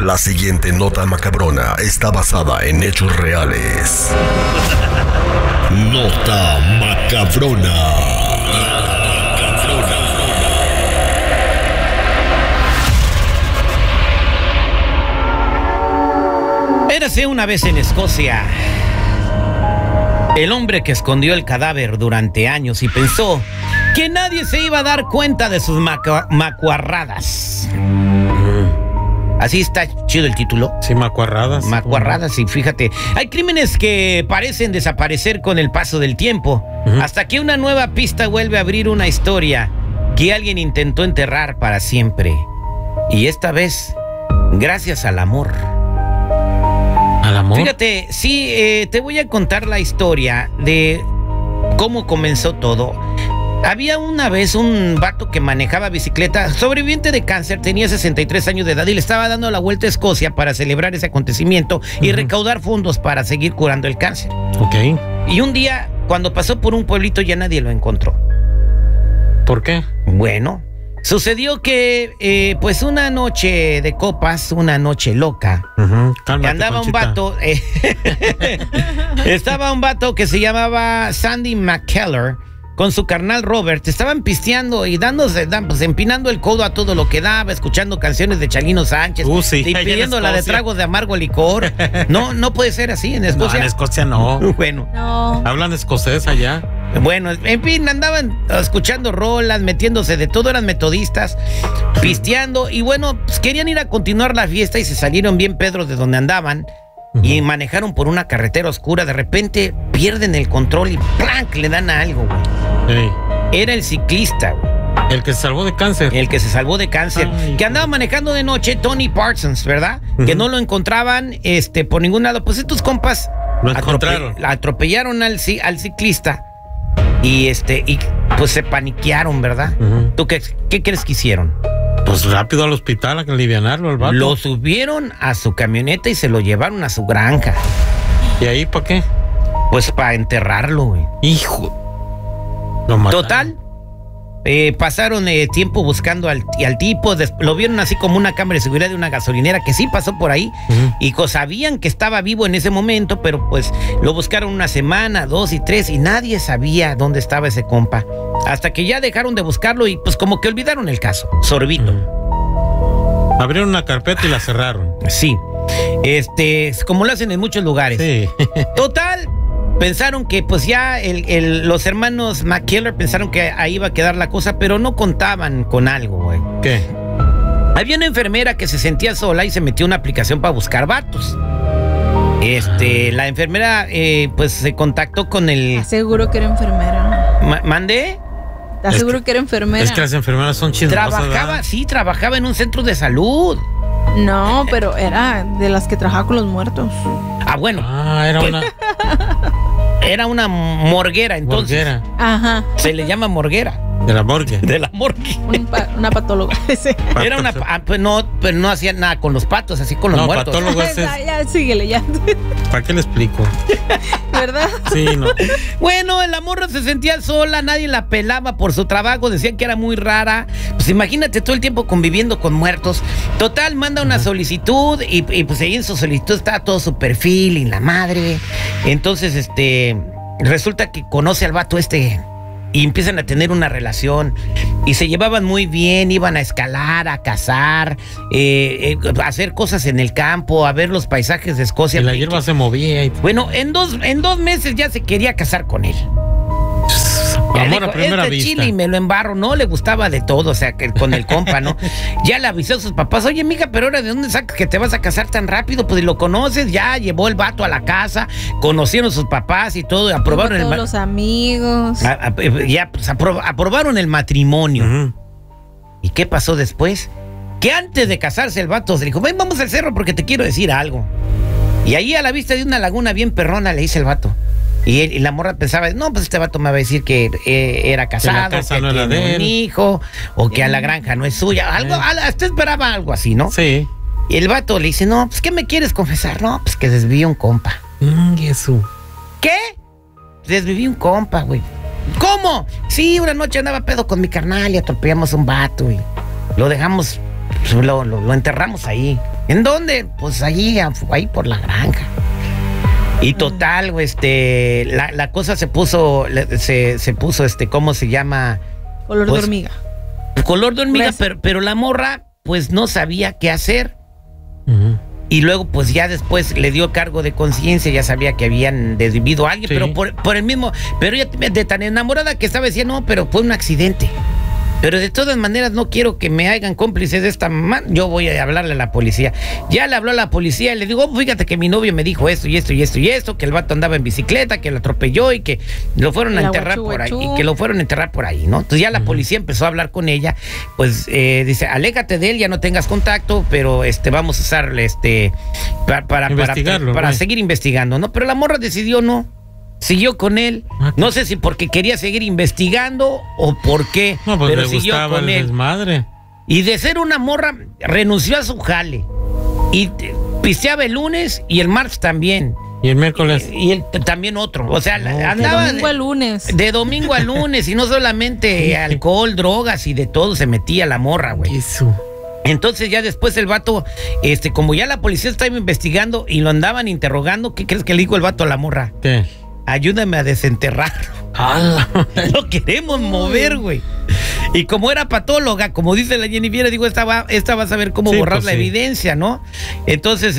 La siguiente nota macabrona está basada en hechos reales. Nota macabrona. Érase una vez en Escocia el hombre que escondió el cadáver durante años y pensó que nadie se iba a dar cuenta de sus macuarradas. Así está chido el título. Sí, macuarradas. Macuarradas, y fíjate, hay crímenes que parecen desaparecer con el paso del tiempo, hasta que una nueva pista vuelve a abrir una historia que alguien intentó enterrar para siempre. Y esta vez, gracias al amor. ¿Al amor? Fíjate, sí, te voy a contar la historia de cómo comenzó todo. Había una vez un vato que manejaba bicicleta, sobreviviente de cáncer, tenía 63 años de edad y le estaba dando la vuelta a Escocia para celebrar ese acontecimiento y recaudar fondos para seguir curando el cáncer. Ok. Y un día, cuando pasó por un pueblito, ya nadie lo encontró. ¿Por qué? Bueno, sucedió que, pues una noche de copas, una noche loca, Cálmate, andaba Conchita. un vato, estaba un vato que se llamaba Sandy McKellar con su carnal Robert. Estaban pisteando y pues empinando el codo a todo lo que daba, escuchando canciones de Chalino Sánchez, Sí, y pidiéndola de tragos de amargo licor. No puede ser así en Escocia. No, en Escocia no. Bueno. No. ¿Hablan escocés allá? Bueno, en fin, andaban escuchando rolas, metiéndose de todo, eran metodistas, pisteando, y bueno, pues querían ir a continuar la fiesta y se salieron bien pedros de donde andaban y manejaron por una carretera oscura. De repente pierden el control y ¡plank! Le dan a algo, güey. Sí. Era el ciclista, güey. El que se salvó de cáncer. El que se salvó de cáncer. Ay, que andaba manejando de noche, Tony Parsons, ¿verdad? Que no lo encontraban por ningún lado. Pues estos compas Lo encontraron. atropellaron al ciclista. Y pues se paniquearon, ¿verdad? ¿Tú qué crees que hicieron? Pues rápido al hospital a alivianarlo al vato. Lo subieron a su camioneta y se lo llevaron a su granja. ¿Y ahí para qué? Pues para enterrarlo, güey. Hijo. Lo mataron. Total. Pasaron tiempo buscando al tipo. Lo vieron así como una cámara de seguridad de una gasolinera que sí pasó por ahí. Y sabían que estaba vivo en ese momento, pero pues lo buscaron una semana, 2 y 3 y nadie sabía dónde estaba ese compa. Hasta que ya dejaron de buscarlo y pues como que olvidaron el caso. Sorbito. Abrieron una carpeta y la cerraron. Sí. Como lo hacen en muchos lugares. Sí. Total. Pensaron que pues ya los hermanos McKellar pensaron que ahí iba a quedar la cosa, pero no contaban con algo, güey. ¿Qué? Había una enfermera que se sentía sola y se metió una aplicación para buscar vatos. La enfermera pues se contactó con el... Aseguro que era enfermera. ¿Mandé? Aseguro que era enfermera. Es que las enfermeras son chismosas. Trabajaba en un centro de salud. No, pero era de las que trabajaba con los muertos. Ah, bueno. Era una... Era una morguera, entonces. Morguera. Ajá. Se le llama morguera. De la morgue. De la morgue. Una patóloga. Sí. Era una... pues no hacía nada con los patos, así con los muertos. Patólogo es... Ya, síguele, ya. ¿Para qué le explico? ¿Verdad? Sí, no. Bueno, la morra se sentía sola, nadie la pelaba por su trabajo, decían que era muy rara. Pues imagínate todo el tiempo conviviendo con muertos. Total, manda una solicitud y pues ahí en su solicitud está todo su perfil y la madre. Entonces, resulta que conoce al vato y empiezan a tener una relación y se llevaban muy bien, iban a escalar, a cazar, a hacer cosas en el campo, a ver los paisajes de Escocia. Y la hierba se movía. Bueno, en dos meses ya se quería casar con él. Amor a primera vista. Chile y me lo embarro, no le gustaba de todo, o sea, que con el compa, ¿no? Ya le avisó a sus papás, oye, mija, pero ahora ¿de dónde sacas que te vas a casar tan rápido? Pues lo conoces, ya llevó el vato a la casa, conocieron sus papás y todo, aprobaron todos los amigos. Ya, pues aprobaron el matrimonio. ¿Y qué pasó después? Que antes de casarse el vato se dijo, ven, vamos al cerro porque te quiero decir algo. Y ahí a la vista de una laguna bien perrona le dice el vato. Y la morra pensaba, no, pues este vato me va a decir que era casado, que no era tiene de un él. hijo, o que a la granja no es suya. Hasta esperaba algo así, ¿no? Sí. Y el vato le dice, no, pues ¿qué me quieres confesar? No, pues que desviví un compa. Eso. ¿Qué? Desviví un compa, güey. ¿Cómo? Sí, una noche andaba pedo con mi carnal y atropellamos un vato y lo dejamos, lo enterramos ahí. ¿En dónde? Pues allí, ahí por la granja. Y total, la cosa se puso, ¿cómo se llama? Color de hormiga. Color de hormiga, Gruesa. pero la morra, pues no sabía qué hacer. Ujú. Y luego, pues ya después le dio cargo de conciencia, ya sabía que habían desvivido a alguien, Sí. pero por el mismo, pero ella de tan enamorada que estaba decía, no, pero fue un accidente. Pero de todas maneras no quiero que me hagan cómplices de esta mamá. Yo voy a hablarle a la policía. Ya le habló a la policía y le digo, fíjate que mi novio me dijo esto y esto y esto y esto, que el vato andaba en bicicleta, que lo atropelló y que lo fueron a El enterrar aguachú, por ahí. guachú. Y que lo fueron a enterrar por ahí, ¿no? Entonces ya la policía empezó a hablar con ella. Pues dice, aléjate de él, ya no tengas contacto, pero vamos a usarle para Investigarlo, güey. seguir investigando, ¿no? Pero la morra decidió no. Siguió con él. No sé si porque quería seguir investigando o por qué, No, pues pero le siguió gustaba con el él. desmadre. Y de ser una morra, renunció a su jale. Y pisteaba el lunes y el martes también. Y el miércoles. Y también otro. O sea, De andaba domingo a lunes. de domingo a lunes. Y no solamente alcohol, drogas y de todo se metía la morra, güey. Eso. Entonces ya después el vato, como ya la policía estaba investigando y lo andaban interrogando, ¿qué crees que le dijo el vato a la morra? ¿Qué? Ayúdame a desenterrarlo. ¡Hala! Lo queremos mover, güey. Y como era patóloga, como dice la Jennifer, digo, esta va a saber cómo Sí, borrar pues la sí. evidencia, ¿no? Entonces,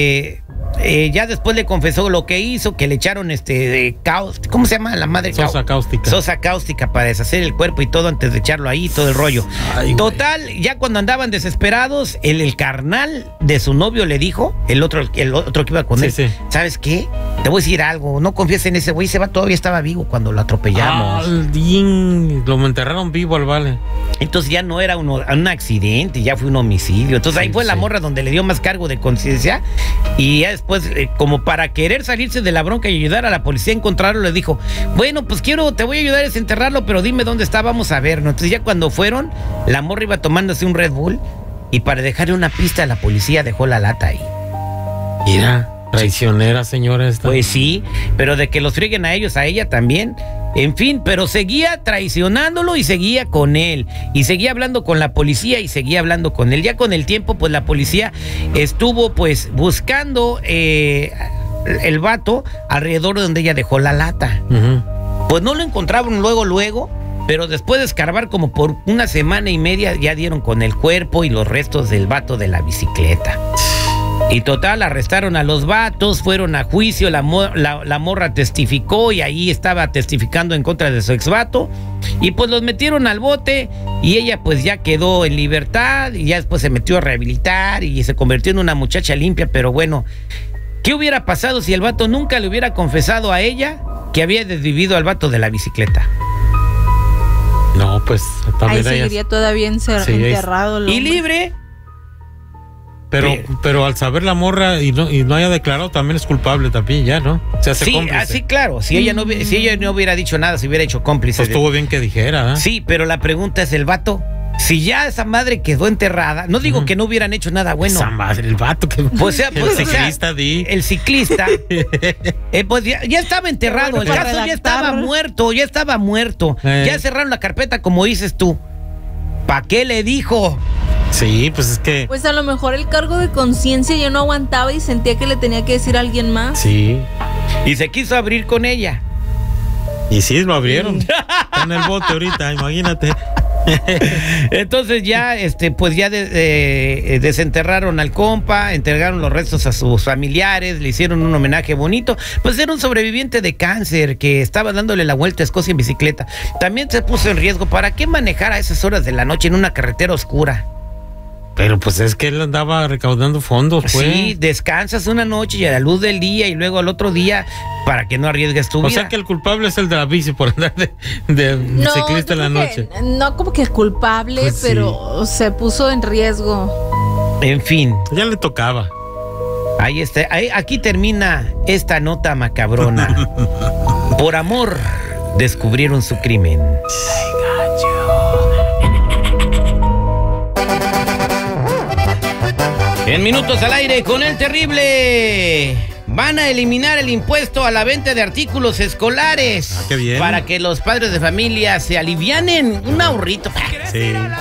ya después le confesó lo que hizo, que le echaron ¿cómo se llama la madre? Sosa cáustica. Sosa cáustica para deshacer el cuerpo y todo antes de echarlo ahí, todo el rollo. Ay, güey. Total, ya cuando andaban desesperados, el carnal de su novio le dijo, el otro que iba con Sí, él, sí. ¿sabes qué? Te voy a decir algo, no confíes en ese güey, todavía estaba vivo cuando lo atropellamos. Lo enterraron vivo al vale. Entonces ya no era un accidente, ya fue un homicidio. Entonces ahí Sí, fue la sí. morra donde le dio más cargo de conciencia. Y ya después, como para querer salirse de la bronca y ayudar a la policía a encontrarlo, le dijo, bueno, pues te voy a ayudar a desenterrarlo, pero dime dónde está, vamos a ver, ¿no? Entonces ya cuando fueron, la morra iba tomándose un Red Bull y para dejarle una pista a la policía dejó la lata ahí. Mira, traicionera señora esta. Pues sí, pero de que los frieguen a ellos, a ella también. En fin, pero seguía traicionándolo y seguía con él. Y seguía hablando con la policía y seguía hablando con él. Ya con el tiempo, pues la policía estuvo pues buscando el vato alrededor de donde ella dejó la lata. Ujú. Pues no lo encontraron luego, pero después de escarbar como por una semana y media ya dieron con el cuerpo y los restos del vato de la bicicleta. Y total, arrestaron a los vatos, fueron a juicio, la morra testificó y ahí estaba testificando en contra de su exvato. Y pues los metieron al bote y ella pues ya quedó en libertad y ya después se metió a rehabilitar y se convirtió en una muchacha limpia. Pero bueno, ¿qué hubiera pasado si el vato nunca le hubiera confesado a ella que había desvivido al vato de la bicicleta? No, pues Ahí también ella. seguiría todavía Sí, enterrado. el Y hombre. libre. Pero al saber la morra y no haya declarado, también es culpable también ya, ¿no? Se hace Sí, cómplice. así claro, si ella no hubiera dicho nada, se hubiera hecho cómplice. Pues estuvo bien que dijera, ¿eh? Sí, pero la pregunta es el vato. Si ya esa madre quedó enterrada, no digo que no hubieran hecho nada bueno. Esa madre, el vato que. El ciclista, di. El ciclista, pues ya estaba enterrado, el Para caso ya estaba redactar. muerto. Ya cerraron la carpeta, como dices tú. ¿Para qué le dijo? Sí, pues es que. Pues a lo mejor el cargo de conciencia ya no aguantaba y sentía que le tenía que decir a alguien más. Sí. Y se quiso abrir con ella. Y sí, lo abrieron. Está en el bote ahorita, imagínate. Entonces ya, pues ya desenterraron al compa, entregaron los restos a sus familiares, le hicieron un homenaje bonito. Pues era un sobreviviente de cáncer que estaba dándole la vuelta a Escocia en bicicleta. También se puso en riesgo. ¿Para qué manejar a esas horas de la noche en una carretera oscura? Pero pues es que él andaba recaudando fondos, pues. Sí, descansas una noche y a la luz del día y luego al otro día para que no arriesgues tu vida. O sea que el culpable es el de la bici por andar de No, ciclista en yo la creo noche. que no como que culpable, Pues sí. pero se puso en riesgo. En fin, Ya le tocaba. ahí está. Aquí termina esta nota macabrona. Por amor, descubrieron su crimen. En Minutos al Aire con el terrible. Van a eliminar el impuesto a la venta de artículos escolares. Ah, qué bien. Para que los padres de familia se alivianen. Un ahorrito. Sí.